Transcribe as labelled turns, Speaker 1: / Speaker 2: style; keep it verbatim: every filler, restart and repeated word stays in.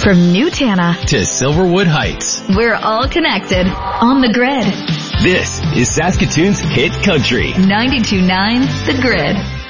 Speaker 1: From Newtana
Speaker 2: to Silverwood Heights,
Speaker 1: we're all connected on the grid.
Speaker 2: This is Saskatoon's Hit Country.
Speaker 1: ninety-two point nine The Grid.